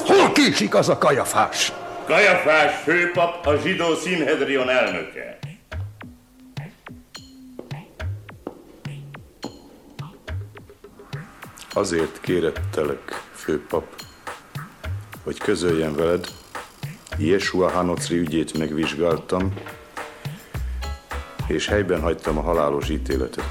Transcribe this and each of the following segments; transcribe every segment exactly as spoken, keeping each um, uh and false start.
Hol késik az a Kajafás? Kajafás főpap, a zsidó Szinhedrion elnöke. Azért kérettelek, főpap, hogy közöljem veled, Jesua Hanocri ügyét megvizsgáltam, és helyben hagytam a halálos ítéletet.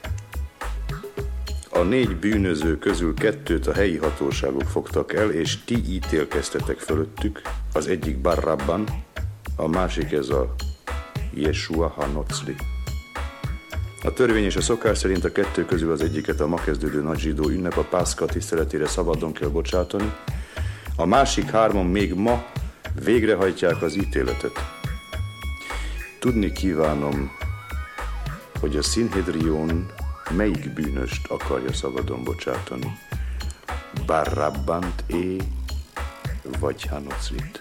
A négy bűnöző közül kettőt a helyi hatóságok fogtak el, és ti ítélkeztetek fölöttük, az egyik Barrabban, a másik ez a Jesua Hanocri. A törvény és a szokás szerint a kettő közül az egyiket a ma kezdődő nagy zsidó ünnep, a Pászka tiszteletére szabadon kell bocsátani, a másik hárman még ma végrehajtják az ítéletet. Tudni kívánom, hogy a Szinhedrion melyik bűnöst akarja szabadon bocsátani? Barrabbant-é vagy Hanocrit?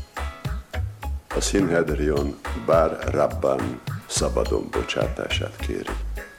A Szinhedrion Barrabban szabadon bocsátását kéri.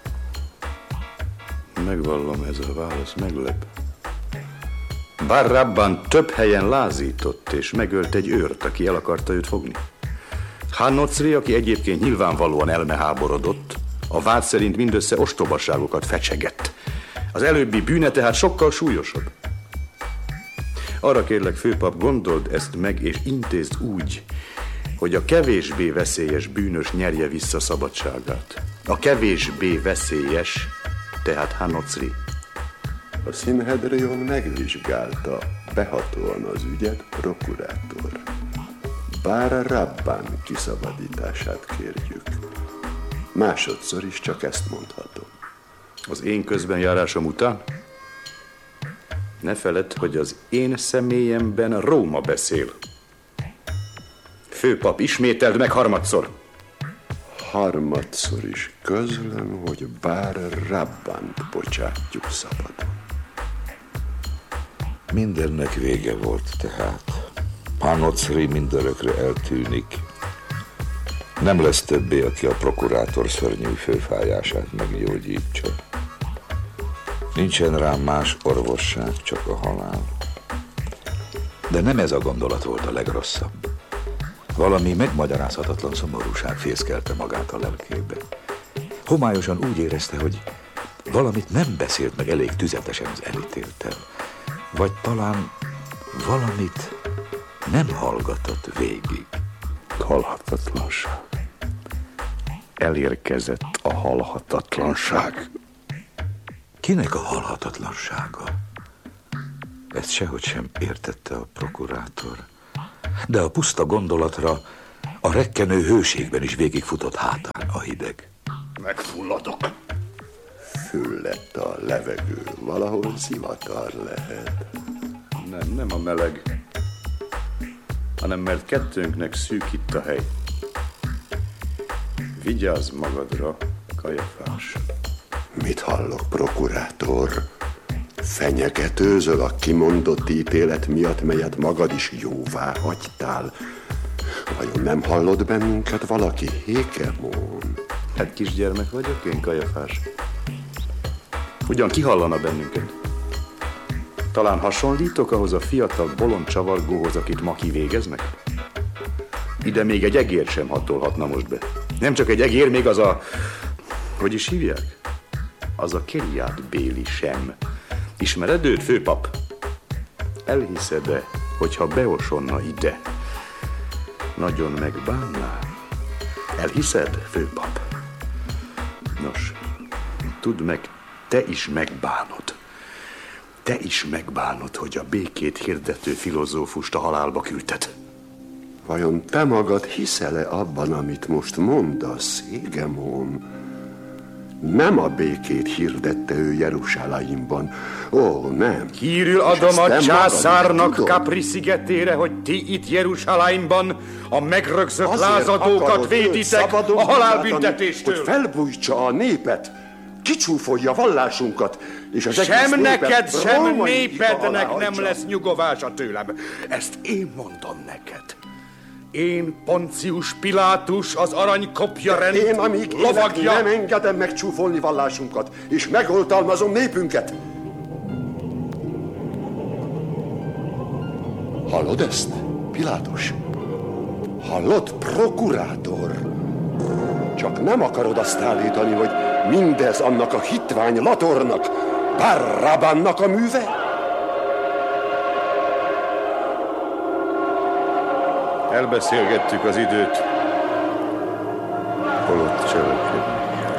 Megvallom, ez a válasz meglep. Barrabban több helyen lázított és megölt egy őrt, aki el akarta őt fogni. Hanocri, aki egyébként nyilvánvalóan elmeháborodott, a vád szerint mindössze ostobaságokat fecsegett. Az előbbi bűne tehát sokkal súlyosabb. Arra kérlek, főpap, gondold ezt meg és intézd úgy, hogy a kevésbé veszélyes bűnös nyerje vissza szabadságát. A kevésbé veszélyes, tehát Hanocri. A Szinhedrion megvizsgálta behatóan az ügyet, prokurátor. Barrabban kiszabadítását kérjük. Másodszor is csak ezt mondhatom. Az én közbenjárásom után? Ne feledd, hogy az én személyemben Róma beszél. Főpap, ismételd meg harmadszor. Harmadszor is közlöm, hogy Barrabbant bocsátjuk szabadon. Mindennek vége volt tehát. Hanocri mindörökre eltűnik. Nem lesz többé, aki a prokurátor szörnyű főfájását meggyógyítsa. Nincsen rám más orvosság, csak a halál. De nem ez a gondolat volt a legrosszabb. Valami megmagyarázhatatlan szomorúság fészkelte magát a lelkébe. Homályosan úgy érezte, hogy valamit nem beszélt meg elég tüzetesen az elítéltel. Vagy talán valamit nem hallgatott végig. Halhatatlanság. Elérkezett a halhatatlanság. Kinek a halhatatlansága? Ezt sehogy sem értette a prokurátor. De a puszta gondolatra a rekkenő hőségben is végigfutott hátán a hideg. Megfulladok. Füllett a levegő, valahol zivatar lehet. Nem, nem a meleg, hanem mert kettőnknek szűk itt a hely. Vigyázz magadra, Kajafás. Mit hallok, prokurátor? Fenyegetőzöl a kimondott ítélet miatt, melyet magad is jóvá hagytál. Vajon nem hallod bennünket valaki, Hékemón? Hát kisgyermek vagyok én, Kajafás. Ugyan ki hallana bennünket? Talán hasonlítok ahhoz a fiatal bolond csavargóhoz, akit ma kivégeznek? Ide még egy egér sem hatolhatna most be. Nem csak egy egér, még az a... Hogy is hívják? Az a Keriát Béli sem. Ismered őt, főpap? Elhiszed-e, hogyha beosonna ide? Nagyon megbánná? Elhiszed, főpap? Nos, tudd meg, te is megbánod. Te is megbánod, hogy a békét hirdető filozófust a halálba küldted. Vajon te magad hiszel-e abban, amit most mondasz, Hégemón? Nem a békét hirdette ő Jeruzsálemben. Ó, nem. Hírül adom a császárnak Capri szigetére, hogy ti itt Jeruzsálemben a megrögzött lázadókat véditek a halálbüntetéstől. Hogy felbújtsa a népet, kicsúfolja vallásunkat, és az sem neked, sem népednek nem lesz nyugovása tőlem. Ezt én mondom neked. Én, Poncius Pilátus, az aranykopja rend én, amíg lovagja... nem engedem megcsúfolni vallásunkat, és megoltalmazom népünket. Hallod ezt, Pilátus? Hallod, prokurátor? Csak nem akarod azt állítani, hogy mindez annak a hitvány Latornak, Barrabánnak a műve? Elbeszélgettük az időt, holott cselekedni.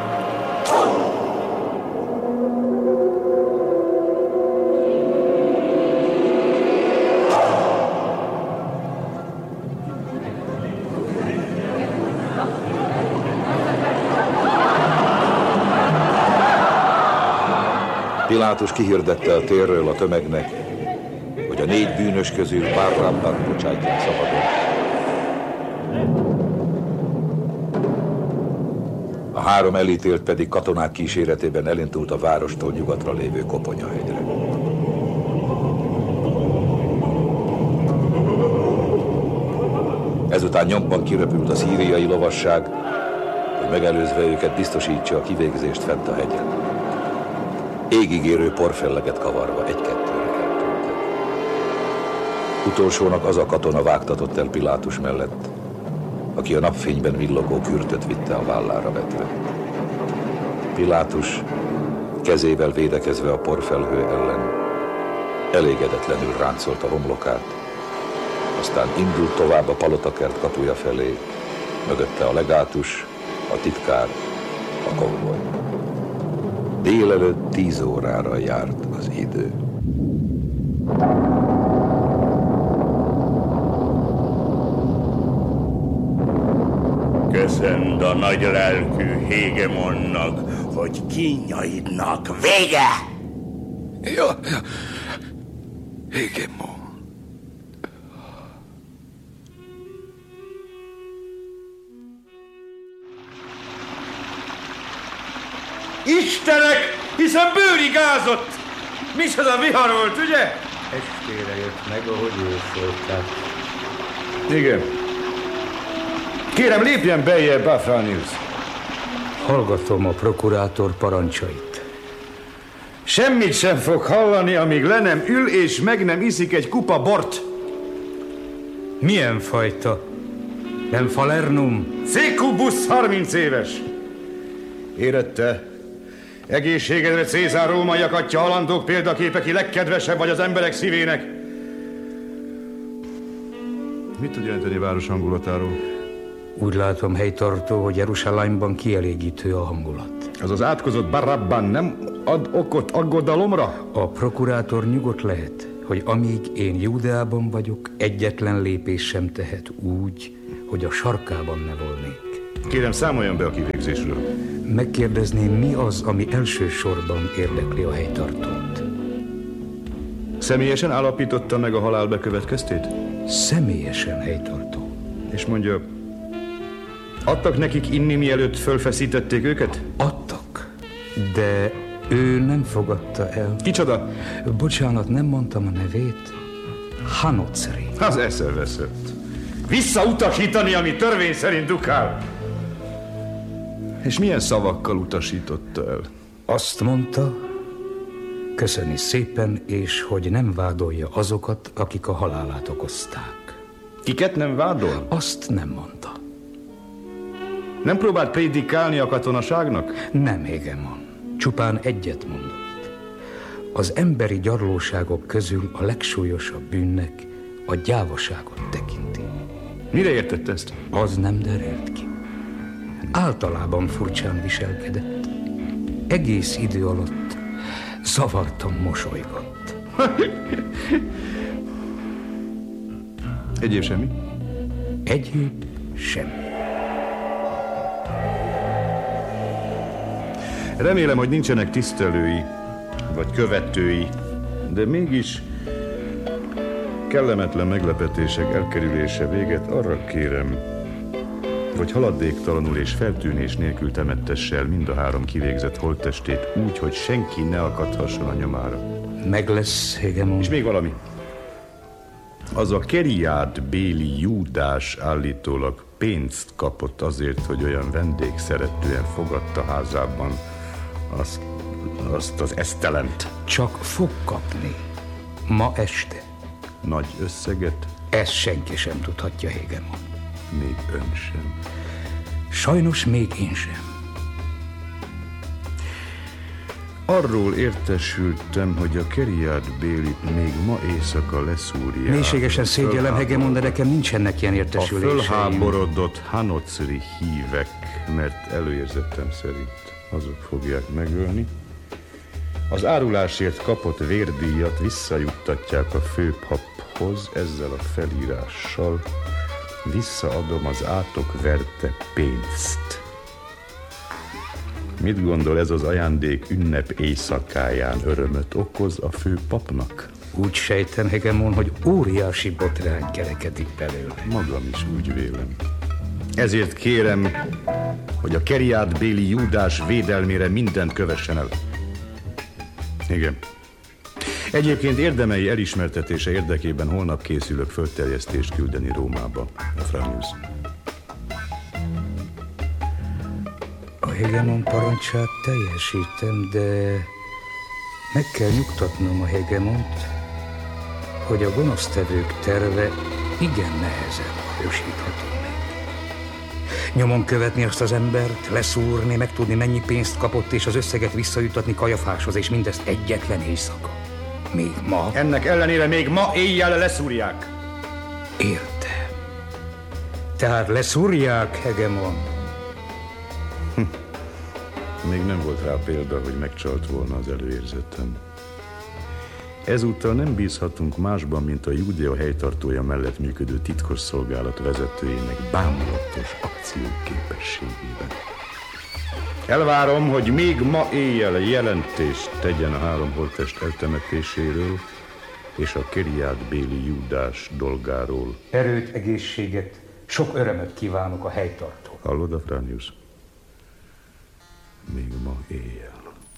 Pilátus kihirdette a térről a tömegnek, hogy a négy bűnös közül Barrabbát bocsátják szabadon. A három elítélt pedig katonák kíséretében elindult a várostól nyugatra lévő Koponyahegyre. Ezután nyomban kirepült a szíriai lovasság, hogy megelőzve őket biztosítsa a kivégzést fent a hegyen. Égigérő porfelleget kavarva egy-kettőre eltűntek. Utolsónak az a katona vágtatott el Pilátus mellett, aki a napfényben villogó kürtöt vitte a vállára vetve. Pilátus kezével védekezve a porfelhő ellen elégedetlenül ráncolta homlokát, aztán indult tovább a palotakert kapuja felé, mögötte a legátus, a titkár, a konvoj. Délelőtt tíz órára járt az idő. Köszönd a nagy lelkű Hégemonnak, hogy kínjaidnak vége! Ja, ja. Hégemon. Istenek, hiszen bőrigázott! Micsoda vihar volt, ugye? Estére jött meg, ahogy jósolták. Igen. Kérem, lépjen beljebb, Afranius. Hallgatom a prokurátor parancsait. Semmit sem fog hallani, amíg le nem ül és meg nem iszik egy kupa bort. Milyen fajta? Nem Falernum? Székubusz, harminc éves. Érette? Egészségedre Cézár római akatja halandók példaképe, ki legkedvesebb vagy az emberek szívének. Mit tud jelenteni a város hangulatáról? Úgy látom, helytartó, hogy Jeruzsálemban kielégítő a hangulat. Az az átkozott Barabbán nem ad okot aggodalomra? A prokurátor nyugodt lehet, hogy amíg én Júdeában vagyok, egyetlen lépés sem tehet úgy, hogy a sarkában ne volnék. Kérem, számoljon be a kivégzésről. Megkérdezném, mi az, ami elsősorban érdekli a helytartót? Személyesen állapította meg a halál bekövetkeztét? Személyesen, helytartó. És mondja, adtak nekik inni, mielőtt fölfeszítették őket? Adtak, de ő nem fogadta el. Kicsoda? Bocsánat, nem mondtam a nevét. Hanocri. Az eszeveszett. Visszautasítani, ami törvény szerint dukál. És milyen szavakkal utasította el? Azt mondta, köszöni szépen, és hogy nem vádolja azokat, akik a halálát okozták. Kiket nem vádol? Azt nem mondta. Nem próbált prédikálni a katonaságnak? Nem, Hégemon. Csupán egyet mondott. Az emberi gyarlóságok közül a legsúlyosabb bűnnek a gyávaságot tekinti. Mire értett ezt? Az nem derült ki. Általában furcsán viselkedett. Egész idő alatt zavartan mosolygott. Egyéb semmi? Egyéb semmi. Remélem, hogy nincsenek tisztelői, vagy követői, de mégis kellemetlen meglepetések elkerülése véget arra kérem, hogy haladéktalanul és feltűnés nélkül temettesse el mind a három kivégzett holttestét úgy, hogy senki ne akadhasson a nyomára. Meg lesz, Hégemon. És még valami. Az a Keriád béli Júdás állítólag pénzt kapott azért, hogy olyan vendégszeretően fogadta házában azt, azt az esztelent. Csak fog kapni. Ma este. Nagy összeget? Ezt senki sem tudhatja, Hégemon. Még ön sem. Sajnos még én sem. Arról értesültem, hogy a Keriád Bélit még ma éjszaka leszúrják. Mélységesen szégyellem, Hégemon, de nekem nincsenek ilyen értesüléseim. A fölháborodott Hanocri hívek, mert előérzetem szerint azok fogják megölni. Az árulásért kapott vérdíjat visszajuttatják a főpaphoz ezzel a felírással. Visszaadom az átok verte pénzt. Mit gondol, ez az ajándék ünnep éjszakáján örömöt okoz a főpapnak? Úgy sejtem, Hégemon, hogy óriási botrány kerekedik belőle. Magam is úgy vélem. Ezért kérem, hogy a Keriád Béli Júdás védelmére mindent kövessen el. Igen. Egyébként érdemei elismertetése érdekében holnap készülök földterjesztést küldeni Rómába, a Franius. A Hégemon parancsát teljesítem, de meg kell nyugtatnom a Hégemont, hogy a gonosztevők terve igen nehezen valósítható meg. Nyomon követni azt az embert, leszúrni, megtudni, mennyi pénzt kapott, és az összeget visszajutatni Kajafáshoz, és mindezt egyetlen éjszaka. Még ma. Ennek ellenére még ma éjjel leszúrják. Értem. Tehát leszúrják, Hégemon? Hm. Még nem volt rá példa, hogy megcsalt volna az előérzetem. Ezúttal nem bízhatunk másban, mint a Júdea helytartója mellett működő titkos szolgálat vezetőjének bámulatos akcióképességében. Elvárom, hogy még ma éjjel jelentést tegyen a három holttest eltemetéséről és a Keriád Béli Júdás dolgáról. Erőt, egészséget, sok örömöt kívánok a helytartó. Hallod, a Franius? Még ma éjjel.